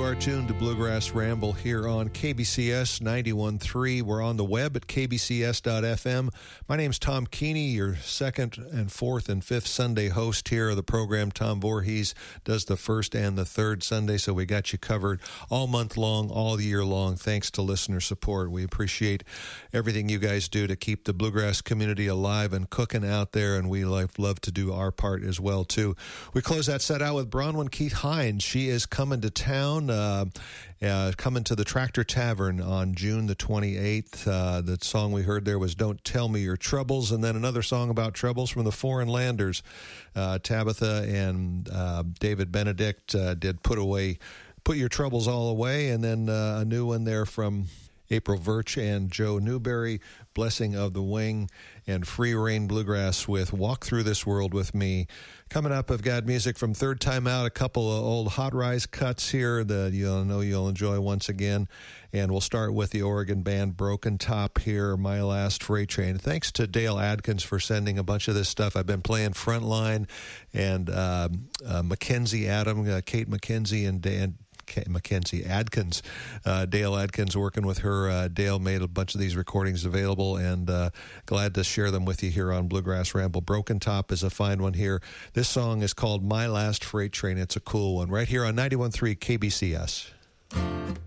are tuned to Bluegrass Ramble here on KBCS 91.3. We're on the web at kbcs.fm. My name's Tom Keeney, your second and fourth and fifth Sunday host here of the program. Tom Voorhees does the first and the third Sunday, so we got you covered all month long, all year long, thanks to listener support. We appreciate everything you guys do to keep the bluegrass community alive and cooking out there, and we love to do our part as well, too. We close that set out with Bronwyn Keith Hines. She is coming to town, coming to the Tractor Tavern on June the 28th. The song we heard there was Don't Tell Me Your Troubles, and then another song about troubles from the Foreign Landers. Tabitha and David Benedict did Put Your Troubles All Away, and then a new one there from April Virch and Joe Newberry, Blessing of the Wing, and Free Reign Bluegrass with Walk Through This World With Me. Coming up, I've got music from Third Time Out, a couple of old Hot Rise cuts here that you'll enjoy once again. And we'll start with the Oregon band Broken Top here, My Last Freight Train. Thanks to Dale Adkins for sending a bunch of this stuff. I've been playing Frontline and Mackenzie Adam, Kate Mackenzie and Dan Mackenzie Adkins, Dale Adkins, working with her. Dale made a bunch of these recordings available, and glad to share them with you here on Bluegrass Ramble. Broken Top is a fine one here. This song is called My Last Freight Train. It's a cool one right here on 91.3 KBCS.